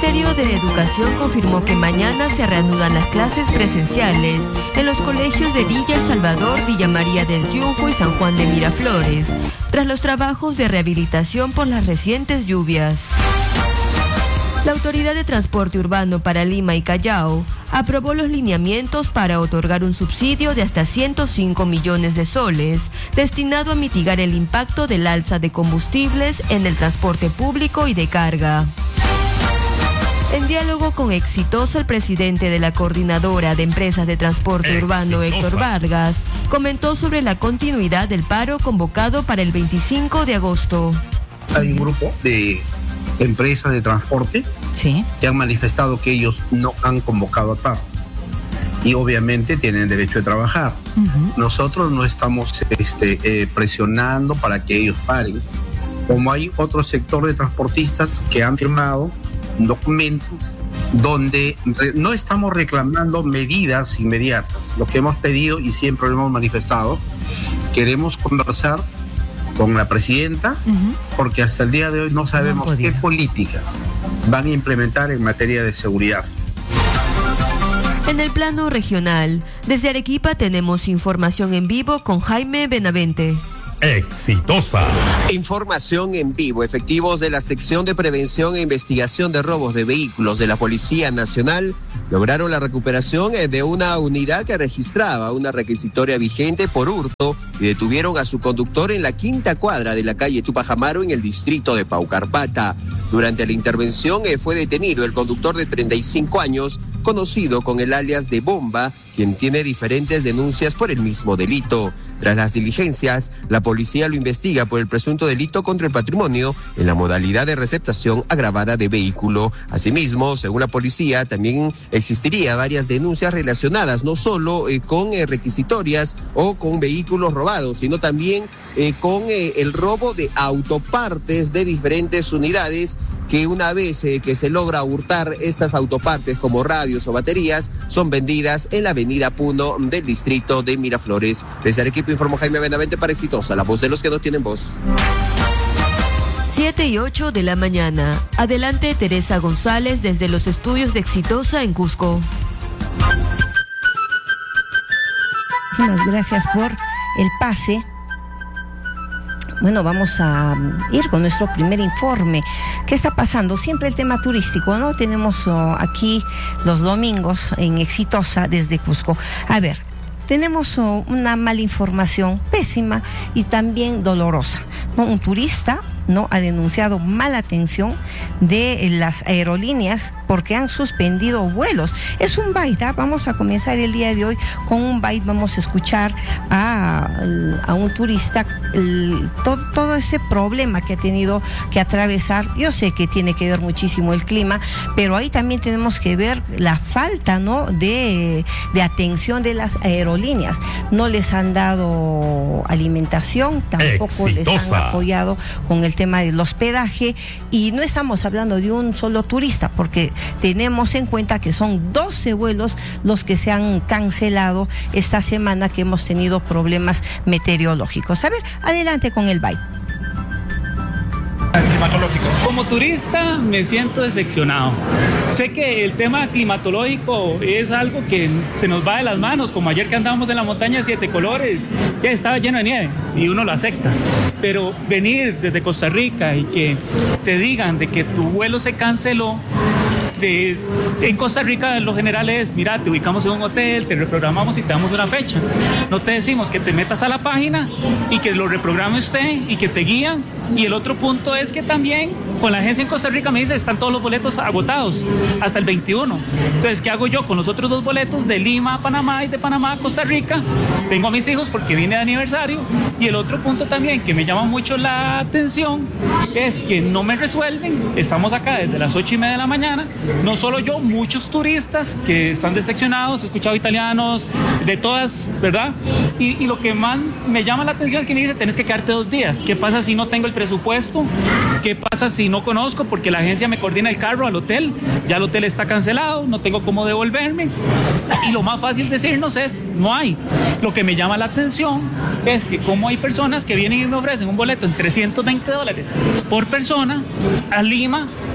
Ministerio de Educación confirmó que mañana se reanudan las clases presenciales en los colegios de Villa El Salvador, Villa María del Triunfo y San Juan de Miraflores, tras los trabajos de rehabilitación por las recientes lluvias. La Autoridad de Transporte Urbano para Lima y Callao aprobó los lineamientos para otorgar un subsidio de hasta 105 millones de soles, destinado a mitigar el impacto del alza de combustibles en el transporte público y de carga. En diálogo con Exitosa, el presidente de la Coordinadora de Empresas de Transporte Urbano, Héctor Vargas, comentó sobre la continuidad del paro convocado para el 25 de agosto. Hay un grupo de empresas de transporte que han manifestado que ellos no han convocado a paro y obviamente tienen derecho de trabajar. Nosotros no estamos presionando para que ellos paren, como hay otro sector de transportistas que han firmado un documento donde no estamos reclamando medidas inmediatas. Lo que hemos pedido y siempre lo hemos manifestado, queremos conversar con la presidenta, porque hasta el día de hoy no sabemos qué políticas van a implementar en materia de seguridad. En el plano regional, desde Arequipa tenemos información en vivo con Jaime Benavente. Exitosa. Información en vivo. Efectivos de la Sección de Prevención e Investigación de Robos de Vehículos de la Policía Nacional lograron la recuperación de una unidad que registraba una requisitoria vigente por hurto y detuvieron a su conductor en la quinta cuadra de la calle Tupac Amaru en el distrito de Paucarpata. Durante la intervención fue detenido el conductor de 35 años, conocido con el alias de Bomba, quien tiene diferentes denuncias por el mismo delito. Tras las diligencias, la policía lo investiga por el presunto delito contra el patrimonio en la modalidad de receptación agravada de vehículo. Asimismo, según la policía, también existiría varias denuncias relacionadas no solo con requisitorias o con vehículos robados, sino también con el robo de autopartes de diferentes unidades que una vez que se logra hurtar estas autopartes como radios o baterías, son vendidas en la avenida Puno del distrito de Miraflores. Desde Arequipa informó Jaime Benavente para Exitosa, la voz de los que no tienen voz. 7:08 de la mañana. Adelante Teresa González desde los estudios de Exitosa en Cusco. Muchas gracias por el pase. Bueno, vamos a ir con nuestro primer informe. ¿Qué está pasando? Siempre el tema turístico, ¿no? Tenemos aquí los domingos en Exitosa desde Cusco. A ver, tenemos una mala información, pésima y también dolorosa, ¿no? Un turista, ¿no?, ha denunciado mala atención de las aerolíneas porque han suspendido vuelos. Es un byte, ¿eh? Vamos a comenzar el día de hoy con un byte. Vamos a escuchar a un turista todo ese problema que ha tenido que atravesar. Yo sé que tiene que ver muchísimo el clima, pero ahí también tenemos que ver la falta, ¿no?, de atención de las aerolíneas. No les han dado alimentación, tampoco les han apoyado con el tema del hospedaje, y no estamos hablando de un solo turista, porque tenemos en cuenta que son 12 vuelos los que se han cancelado esta semana, que hemos tenido problemas meteorológicos. A ver, adelante con el byte. Climatológico. Como turista me siento decepcionado. Sé que el tema climatológico es algo que se nos va de las manos, como ayer que andábamos en la montaña Siete Colores, ya estaba lleno de nieve y uno lo acepta. Pero venir desde Costa Rica y que te digan de que tu vuelo se canceló, en Costa Rica lo general es, mira, te ubicamos en un hotel, te reprogramamos y te damos una fecha. No te decimos que te metas a la página y que lo reprograme usted y que te guían. Y el otro punto es que también con la agencia en Costa Rica me dice, están todos los boletos agotados hasta el 21. Entonces, ¿qué hago yo con los otros dos boletos de Lima a Panamá y de Panamá a Costa Rica? Tengo a mis hijos porque vine de aniversario. Y el otro punto también que me llama mucho la atención es que no me resuelven. Estamos acá desde las 8:30 de la mañana. No solo yo, muchos turistas que están decepcionados, he escuchado italianos, de todas, ¿verdad? Y lo que más me llama la atención es que me dice, tenés que quedarte 2 días. ¿Qué pasa si no tengo el presupuesto? ¿Qué pasa si no conozco? Porque la agencia me coordina el carro al hotel, ya el hotel está cancelado, no tengo cómo devolverme. Y lo más fácil decirnos es, no hay. Lo que me llama la atención es que como hay personas que vienen y me ofrecen un boleto en $320 por persona a Lima,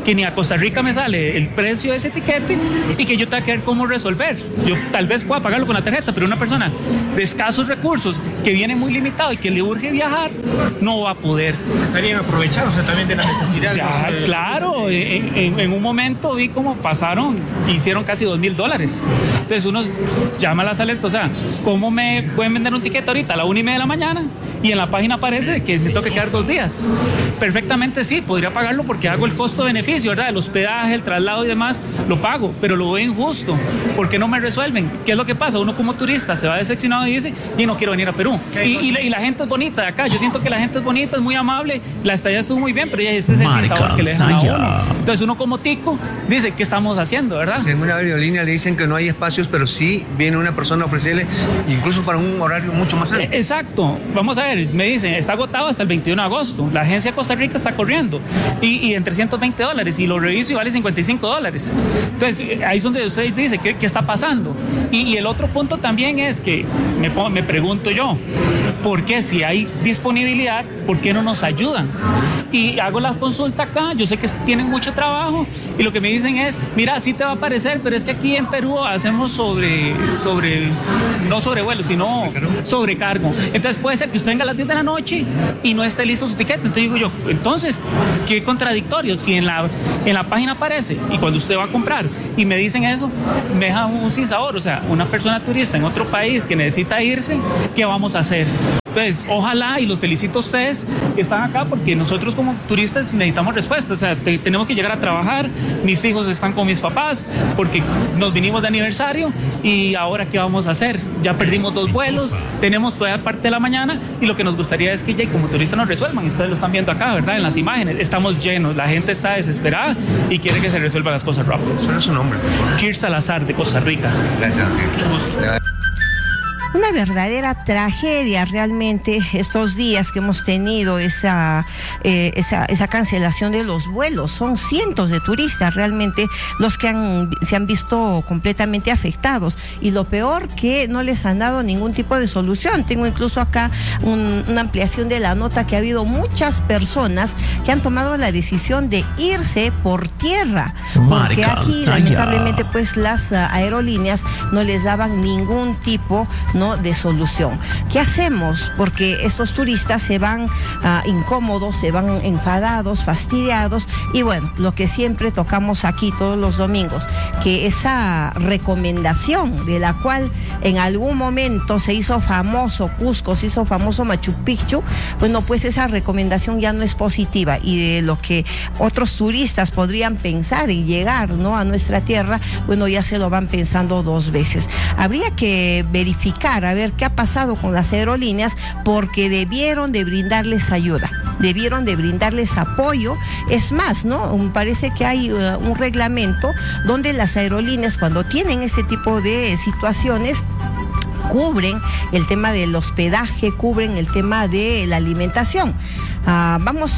que ni a Costa Rica me sale el precio de ese tiquete y que yo tenga que ver cómo resolver. Yo tal vez pueda pagarlo con la tarjeta, pero una persona de escasos recursos que viene muy limitado y que le urge viajar, no va a poder. Estarían aprovechándose también de la necesidad. Ya, claro, en un momento vi cómo pasaron, hicieron casi $2,000. Entonces uno llama a las alertas, o sea, ¿cómo me pueden vender un tiquete ahorita a la 1:30 de la mañana? Y en la página aparece que me toca quedar 2 días. Perfectamente sí, podría pagarlo porque hago el costo-beneficio, ¿verdad? El hospedaje, el traslado y demás, lo pago, pero lo veo injusto. ¿Por qué no me resuelven? ¿Qué es lo que pasa? Uno como turista se va decepcionado y dice, y no quiero venir a Perú. Y la gente es bonita de acá, yo siento que la gente es bonita, es muy amable, la estadía estuvo muy bien, pero ya ese es el sinsabor que le dejan a uno. Entonces uno como tico dice, ¿qué estamos haciendo, verdad? En una aerolínea le dicen que no hay espacios, pero sí viene una persona a ofrecerle, incluso para un horario mucho más alto. Exacto, vamos a ver, me dicen, está agotado hasta el 21 de agosto, la agencia de Costa Rica está corriendo, y en $320, y lo reviso y vale $55. Entonces, ahí es donde usted dice, ¿qué está pasando? Y el otro punto también es que me pregunto yo, ¿por qué si hay disponibilidad, por qué no nos ayudan? Y hago la consulta acá, yo sé que tienen mucho trabajo, y lo que me dicen es, mira, sí te va a parecer, pero es que aquí en Perú hacemos no sobrevuelo, sino sobrecargo. Entonces puede ser que usted venga a las 10 de la noche y no esté listo su tiquete. Entonces digo yo, entonces, qué contradictorio, si en la página aparece y cuando usted va a comprar y me dicen eso, me deja un sinsabor. O sea, una persona turista en otro país que necesita irse, ¿qué vamos a hacer? Entonces, ojalá, y los felicito a ustedes que están acá, porque nosotros como turistas necesitamos respuestas. O sea, tenemos que llegar a trabajar, mis hijos están con mis papás, porque nos vinimos de aniversario, y ahora ¿qué vamos a hacer? Ya perdimos 2 vuelos, tenemos todavía parte de la mañana, y lo que nos gustaría es que ya como turistas nos resuelvan, y ustedes lo están viendo acá, ¿verdad? En las imágenes, estamos llenos, la gente está desesperada y quiere que se resuelvan las cosas rápido. ¿Cuál es su nombre, por favor? Kir Salazar, de Costa Rica. Gracias. Mucho gusto. Una verdadera tragedia realmente estos días que hemos tenido esa cancelación de los vuelos. Son cientos de turistas realmente los que se han visto completamente afectados, y lo peor que no les han dado ningún tipo de solución. Tengo incluso acá una ampliación de la nota, que ha habido muchas personas que han tomado la decisión de irse por tierra, porque aquí lamentablemente pues las aerolíneas no les daban ningún tipo de solución. ¿Qué hacemos? Porque estos turistas se van incómodos, se van enfadados, fastidiados, y bueno, lo que siempre tocamos aquí todos los domingos, que esa recomendación de la cual en algún momento se hizo famoso Cusco, se hizo famoso Machu Picchu, bueno, pues esa recomendación ya no es positiva, y de lo que otros turistas podrían pensar y llegar, ¿no?, a nuestra tierra, bueno, ya se lo van pensando 2 veces. Habría que verificar a ver qué ha pasado con las aerolíneas, porque debieron de brindarles ayuda, debieron de brindarles apoyo. Es más, ¿no?, parece que hay un reglamento donde las aerolíneas, cuando tienen este tipo de situaciones, cubren el tema del hospedaje, cubren el tema de la alimentación. Vamos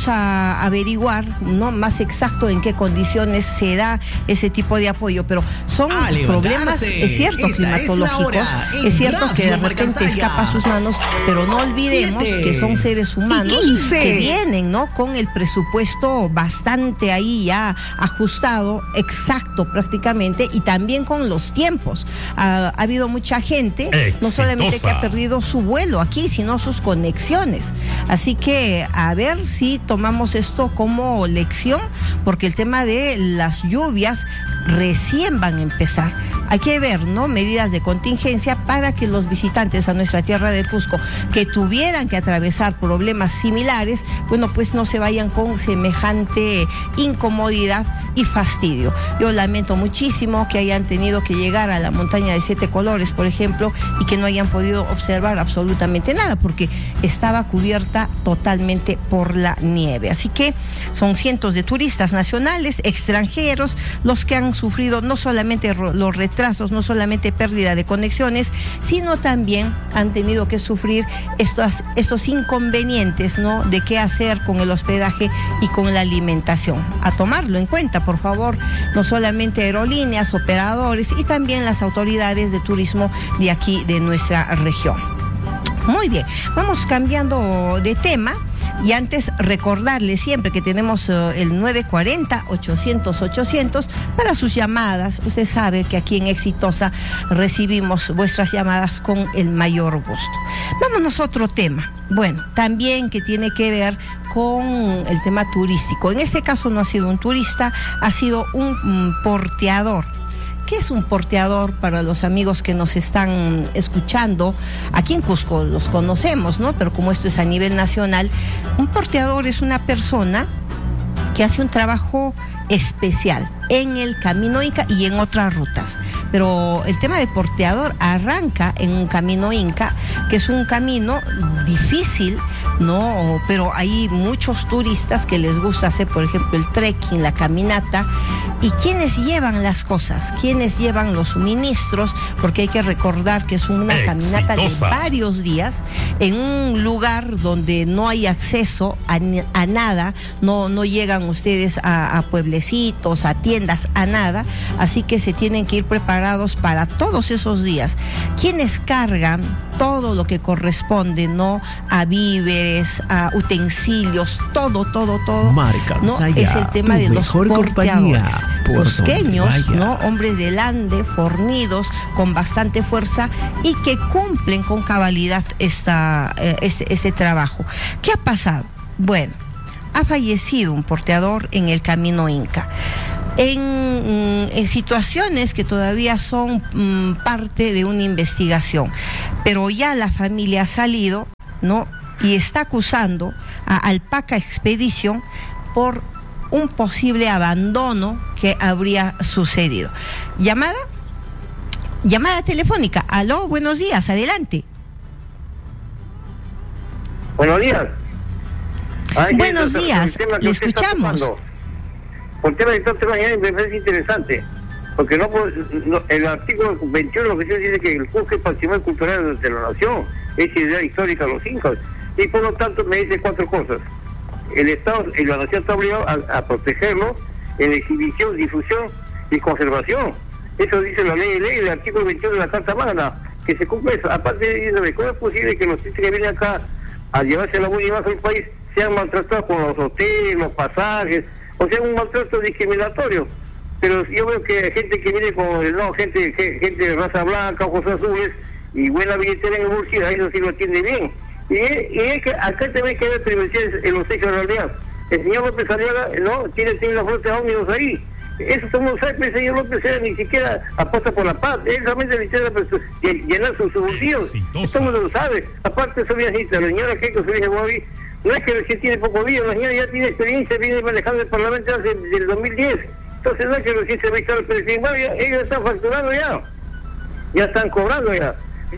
a averiguar, ¿no?, más exacto en qué condiciones se da ese tipo de apoyo, pero son problemas, es cierto, climatológicos, es cierto que de repente escapa a sus manos, pero no olvidemos que son seres humanos que vienen, ¿no?, con el presupuesto bastante ahí ya ajustado, exacto prácticamente, y también con los tiempos. Ha habido mucha gente, no solamente que ha perdido su vuelo aquí, sino sus conexiones. Así que a ver si tomamos esto como lección, porque el tema de las lluvias recién van a empezar. Hay que ver, ¿no?, medidas de contingencia para que los visitantes a nuestra tierra del Cusco, que tuvieran que atravesar problemas similares, bueno, pues no se vayan con semejante incomodidad y fastidio. Yo lamento muchísimo que hayan tenido que llegar a la montaña de 7 colores, por ejemplo, y que no hayan podido observar absolutamente nada, porque estaba cubierta totalmente por la nieve. Así que son cientos de turistas nacionales, extranjeros, los que han sufrido no solamente los retrasos, no solamente pérdida de conexiones, sino también han tenido que sufrir estos inconvenientes, ¿no?, de qué hacer con el hospedaje y con la alimentación. A tomarlo en cuenta, por favor, no solamente aerolíneas, operadores, y también las autoridades de turismo de aquí, de nuestra región. Muy bien, vamos cambiando de tema. Y antes, recordarles siempre que tenemos el 940-800-800 para sus llamadas. Usted sabe que aquí en Exitosa recibimos vuestras llamadas con el mayor gusto. Vámonos a otro tema. Bueno, también que tiene que ver con el tema turístico. En este caso no ha sido un turista, ha sido un porteador. ¿Qué es un porteador para los amigos que nos están escuchando? Aquí en Cusco los conocemos, ¿no? Pero como esto es a nivel nacional, un porteador es una persona que hace un trabajo especial en el Camino Inca y en otras rutas. Pero el tema de porteador arranca en un Camino Inca, que es un camino difícil, ¿no? Pero hay muchos turistas que les gusta hacer, por ejemplo, el trekking, la caminata. ¿Y quiénes llevan las cosas? ¿Quiénes llevan los suministros? Porque hay que recordar que es una caminata de varios días en un lugar donde no hay acceso a nada, no llegan ustedes a pueblecitos, a tiendas, a nada, así que se tienen que ir preparados para todos esos días. ¿Quiénes cargan todo lo que corresponde, ¿no? A víveres, a utensilios, todo, Marca, ¿no? Saya, es el tema de los porteadores. Cusqueños, ¿no? Hombres de lande, fornidos, con bastante fuerza y que cumplen con cabalidad este trabajo. ¿Qué ha pasado? Bueno, ha fallecido un porteador en el Camino Inca. En situaciones que todavía son parte de una investigación, pero ya la familia ha salido, ¿no? Y está acusando a Alpaca Expedición por un posible abandono que habría sucedido. ¿Llamada telefónica? Aló, buenos días, adelante. Buenos días. Buenos días, le escuchamos. Por tema de estos temas me parece interesante, porque el artículo 21 lo que dice que el Cusco es patrimonio cultural de la nación, es idea histórica de los incas, y por lo tanto me dice 4 cosas. El Estado y la nación está obligado a protegerlo en exhibición, difusión y conservación. Eso dice la ley del artículo 21 de la Carta Magna, que se cumple eso. Aparte de ¿cómo es posible que los turistas que vienen acá a llevarse la buena imagen del país sean maltratados con los hoteles, los pasajes, o sea, un maltrato discriminatorio? Pero yo veo que hay gente que viene con gente de raza blanca, ojos azules y buena billetera en el bolsillo, a eso sí lo atiende bien. Y es que acá también hay que haber privacidades en los hechos de realidad. El señor López Aliaga, ¿no? Tiene una flota de ómnibus ahí. Eso no sabe, el señor López Aliaga ni siquiera apuesta por la paz. Él realmente necesita llenar sus bolsillos. Todo el mundo lo sabe. Aparte, eso viene así, la señora Keiko se dice Bobby, no es que recién tiene poco días, la señora ya tiene experiencia, viene manejando el Parlamento desde el 2010. Entonces no es que recién se va a estar el presidente, bueno, ellos están facturando ya están cobrando ya.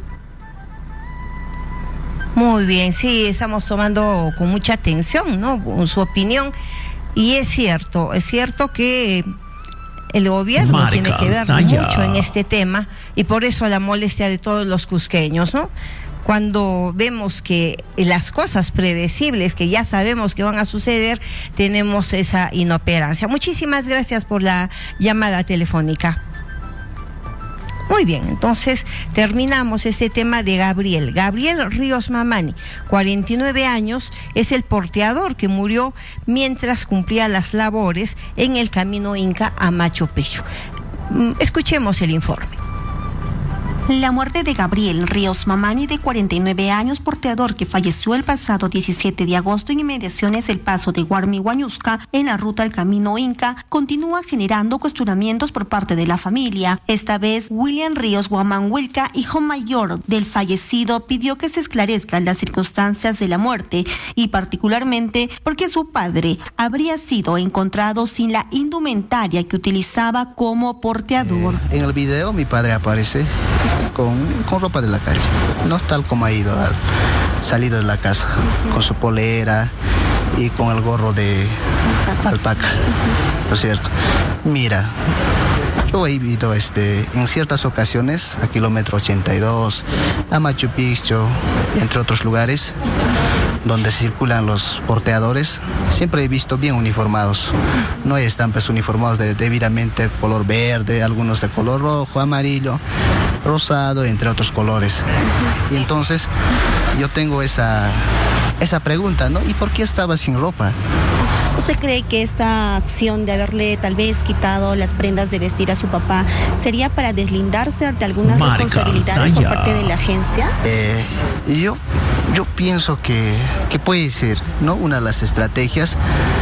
Muy bien, sí, estamos tomando con mucha atención, ¿no? Con su opinión, y es cierto que el gobierno tiene que ver mucho en este tema, y por eso la molestia de todos los cusqueños, ¿no? Cuando vemos que las cosas predecibles que ya sabemos que van a suceder, tenemos esa inoperancia. Muchísimas gracias por la llamada telefónica. Muy bien, entonces terminamos este tema de Gabriel Ríos Mamani, 49 años, es el porteador que murió mientras cumplía las labores en el Camino Inca a Machu Picchu. Escuchemos el informe. La muerte de Gabriel Ríos Mamani, de 49 años, porteador que falleció el pasado 17 de agosto en inmediaciones del paso de Huarmi-Huañusca en la ruta al Camino Inca, continúa generando cuestionamientos por parte de la familia. Esta vez, William Ríos Huamanhuilca, hijo mayor del fallecido, pidió que se esclarezcan las circunstancias de la muerte y particularmente porque su padre habría sido encontrado sin la indumentaria que utilizaba como porteador. En el video mi padre aparece con ropa de la calle, no tal como ha ido, salido de la casa, con su polera y con el gorro de alpaca, ¿no es cierto? Mira, yo he ido en ciertas ocasiones a kilómetro 82, a Machu Picchu, entre otros lugares donde circulan los porteadores. Siempre he visto bien uniformados, no están pues uniformados debidamente color verde, algunos de color rojo, amarillo, rosado, entre otros colores. Y entonces yo tengo esa esa pregunta, ¿no? ¿Y por qué estaba sin ropa? ¿Usted cree que esta acción de haberle tal vez quitado las prendas de vestir a su papá sería para deslindarse de algunas responsabilidades por parte de la agencia? Yo pienso que puede ser, ¿no? Una de las estrategias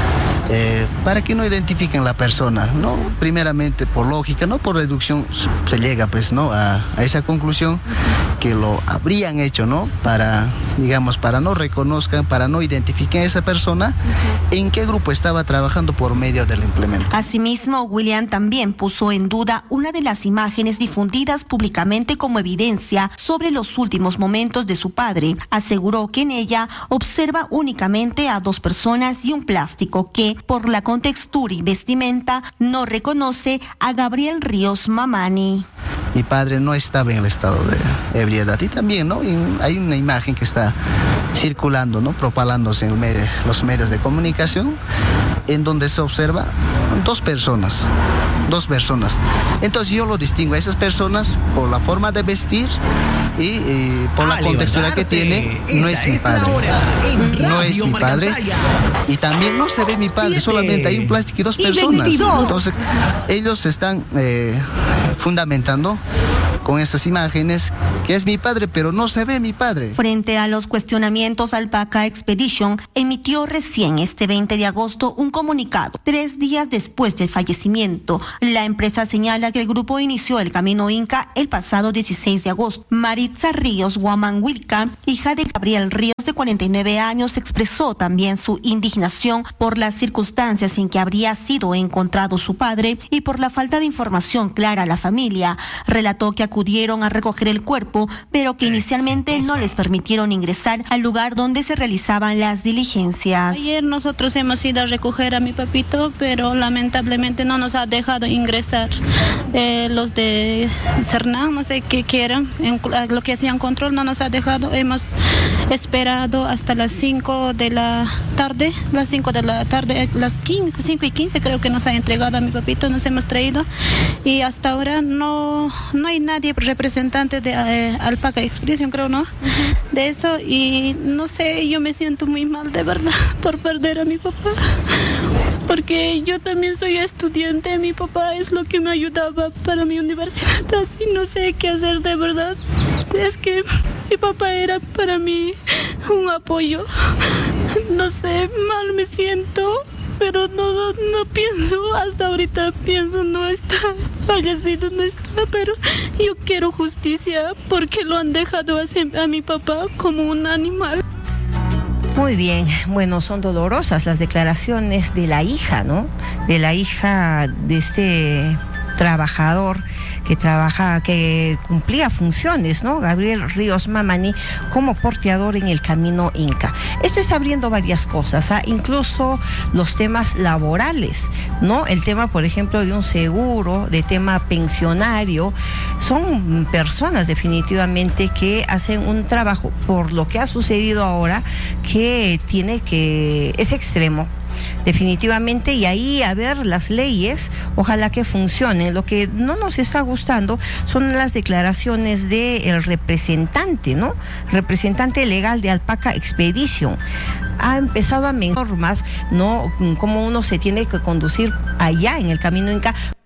para que no identifiquen la persona, ¿no? Primeramente por lógica, no por deducción se llega, pues, ¿no? A esa conclusión que lo habrían hecho, ¿no? Para, digamos, para no reconozcan, para no identifiquen a esa persona en qué grupo estaba trabajando por medio del implemento. Asimismo, William también puso en duda una de las imágenes difundidas públicamente como evidencia sobre los últimos momentos de su padre. Aseguró que en ella observa únicamente a 2 personas y un plástico que, por la contextura y vestimenta, no reconoce a Gabriel Ríos Mamani. Mi padre no estaba en el estado de ebriedad. Y también, ¿no? Hay una imagen que está circulando, ¿no? Propalándose en los medios de comunicación, en donde se observa 2 personas. Entonces yo lo distingo a esas personas por la forma de vestir y por la contextura que tiene. No es mi padre. No es mi padre. Y también no se ve mi padre, solamente hay un plástico y 2 personas. Entonces ellos están fundamentando con estas imágenes que es mi padre, pero no se ve mi padre. Frente a los cuestionamientos, Alpaca Expedition emitió recién este 20 de agosto un comunicado. 3 días después del fallecimiento, la empresa señala que el grupo inició el camino Inca el pasado 16 de agosto. Maritza Ríos Guamanhuilca, hija de Gabriel Ríos, de 49 años, expresó también su indignación por las circunstancias en que habría sido encontrado su padre y por la falta de información clara a la familia. Relató que acudieron a recoger el cuerpo, pero que inicialmente no les permitieron ingresar al lugar donde se realizaban las diligencias. Ayer nosotros hemos ido a recoger a mi papito, pero lamentablemente no nos ha dejado ingresar. Los de Cernán, no sé qué quieran, lo que hacían control no nos ha dejado. Hemos esperado hasta las 5 de la tarde, las 5 y 15 creo que nos ha entregado a mi papito, nos hemos traído y hasta ahora no hay nadie representante de Alpaca Expedition, creo, ¿no? De eso, y no sé, yo me siento muy mal de verdad por perder a mi papá, porque yo también soy estudiante, mi papá es lo que me ayudaba para mi universidad, así no sé qué hacer de verdad. Es que mi papá era para mí un apoyo. No sé, mal me siento, pero no pienso, hasta ahorita pienso, no está fallecido, no está, pero yo quiero justicia porque lo han dejado a mi papá como un animal. Muy bien, bueno, son dolorosas las declaraciones de la hija, ¿no? De la hija de este trabajador que cumplía funciones, ¿no? Gabriel Ríos Mamani, como porteador en el camino Inca. Esto está abriendo varias cosas, incluso los temas laborales, ¿no? El tema, por ejemplo, de un seguro, de tema pensionario. Son personas definitivamente que hacen un trabajo, por lo que ha sucedido ahora, que es extremo. Definitivamente, y ahí a ver las leyes, ojalá que funcionen. Lo que no nos está gustando son las declaraciones del representante, ¿no? Representante legal de Alpaca Expedition. Ha empezado a mencionar normas, ¿no? Cómo uno se tiene que conducir allá en el camino Inca.